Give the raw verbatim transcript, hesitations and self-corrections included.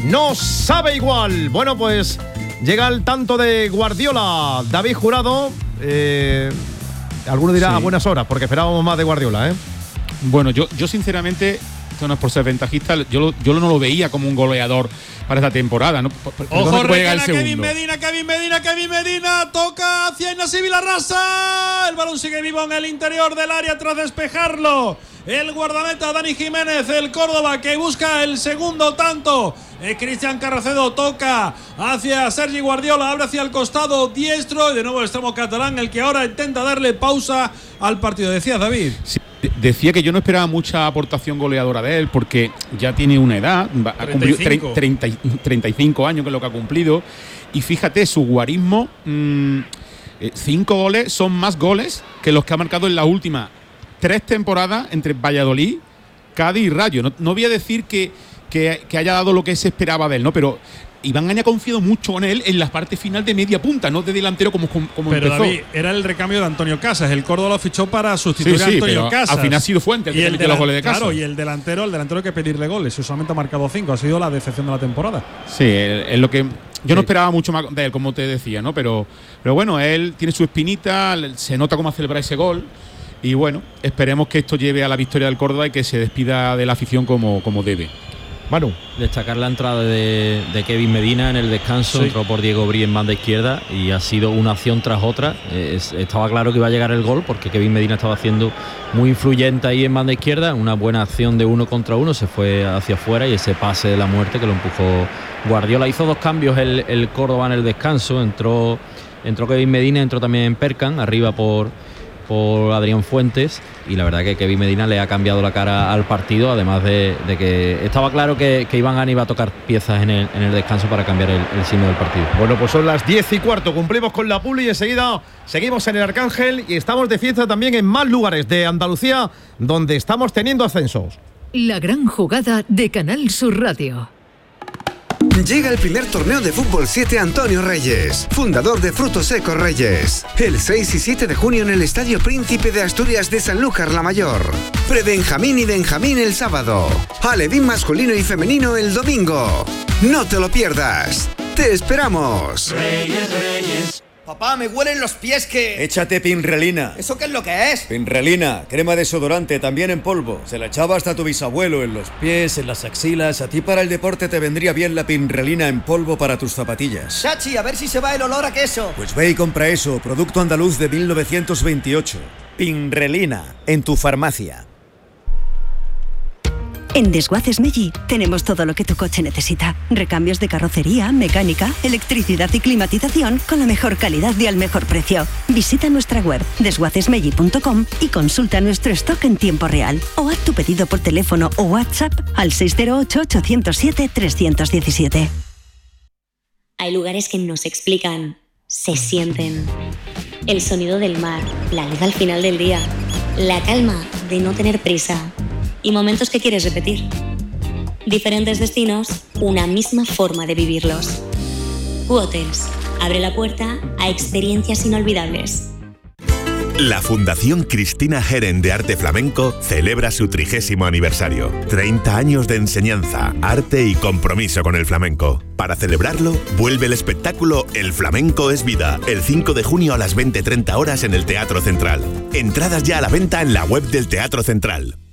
no sabe igual. Bueno, pues llega el tanto de Guardiola. David Jurado, eh, alguno dirá sí. a buenas horas, porque esperábamos más de Guardiola, ¿eh? Bueno, yo, yo sinceramente, esto no es por ser ventajista, yo, lo, yo no lo veía como un goleador para esta temporada, ¿no? Ojo, recala Kevin Medina, Kevin Medina, Kevin Medina, toca hacia Inasi Vilarrasa. El balón sigue vivo en el interior del área tras despejarlo. El guardameta Dani Jiménez, el Córdoba, que busca el segundo tanto. Eh, Cristian Carracedo toca hacia Sergi Guardiola, abre hacia el costado diestro y de nuevo el extremo catalán, el que ahora intenta darle pausa al partido. Decías, David. Sí. Decía que yo no esperaba mucha aportación goleadora de él porque ya tiene una edad, ha cumplido treinta, treinta y cinco años, que es lo que ha cumplido, y fíjate, su guarismo, mmm, eh, cinco goles son más goles que los que ha marcado en las últimas tres temporadas entre Valladolid, Cádiz y Rayo. No, no voy a decir que, que, que haya dado lo que se esperaba de él, ¿no? Pero Iván Gaña ha confiado mucho en él en la parte final de media punta, no de delantero como, como pero empezó. David, era el recambio de Antonio Casas. El Córdoba lo fichó para sustituir sí, sí, a Antonio pero Casas. Al final ha sido Fuentes el y que el metió los goles de Casas. Claro, y el delantero, el delantero hay que pedirle goles. Usualmente ha marcado cinco. Ha sido la decepción de la temporada. Sí, es lo que yo sí. no esperaba mucho más de él, como te decía, ¿no? Pero, pero bueno, él tiene su espinita, se nota cómo ha celebrado ese gol. Y bueno, esperemos que esto lleve a la victoria del Córdoba y que se despida de la afición como, como debe. Manu. Destacar la entrada de, de Kevin Medina en el descanso, sí. entró por Diego Brí en banda izquierda y ha sido una acción tras otra. Es, estaba claro que iba a llegar el gol porque Kevin Medina estaba haciendo muy influyente ahí en banda izquierda, una buena acción de uno contra uno, se fue hacia afuera y ese pase de la muerte que lo empujó Guardiola. Hizo dos cambios el, el Córdoba en el descanso, entró, entró Kevin Medina, entró también Perkan, arriba por... por Adrián Fuentes, y la verdad que Kevin Medina le ha cambiado la cara al partido, además de, de que estaba claro que, que Iván Gaña iba a tocar piezas en el, en el descanso para cambiar el, el signo del partido. Bueno, pues son las diez y cuarto, cumplimos con la publi y enseguida seguimos en el Arcángel y estamos de fiesta también en más lugares de Andalucía donde estamos teniendo ascensos. La gran jugada de Canal Sur Radio. Llega el primer torneo de Fútbol siete Antonio Reyes, fundador de Frutos Secos Reyes. El seis y siete de junio en el Estadio Príncipe de Asturias de Sanlúcar la Mayor. Pre-Benjamín y Benjamín el sábado. Alevín masculino y femenino el domingo. No te lo pierdas. ¡Te esperamos! Reyes, Reyes. Papá, me huelen los pies que... Échate Pinrelina. ¿Eso qué es lo que es? Pinrelina, crema desodorante, también en polvo. Se la echaba hasta tu bisabuelo en los pies, en las axilas. A ti para el deporte te vendría bien la Pinrelina en polvo para tus zapatillas. Chachi, a ver si se va el olor a queso. Pues ve y compra eso, producto andaluz de mil novecientos veintiocho. Pinrelina, en tu farmacia. En Desguaces Meggi tenemos todo lo que tu coche necesita. Recambios de carrocería, mecánica, electricidad y climatización con la mejor calidad y al mejor precio. Visita nuestra web desguaces meggi punto com y consulta nuestro stock en tiempo real. O haz tu pedido por teléfono o WhatsApp al seis cero ocho, ocho cero siete, tres uno siete. Hay lugares que no se explican, se sienten. El sonido del mar, la luz al final del día, la calma de no tener prisa. Y momentos que quieres repetir. Diferentes destinos, una misma forma de vivirlos. Q-Hotels abre la puerta a experiencias inolvidables. La Fundación Cristina Geren de Arte Flamenco celebra su trigésimo aniversario. treinta años de enseñanza, arte y compromiso con el flamenco. Para celebrarlo, vuelve el espectáculo El Flamenco es Vida, el cinco de junio a las veinte treinta horas en el Teatro Central. Entradas ya a la venta en la web del Teatro Central.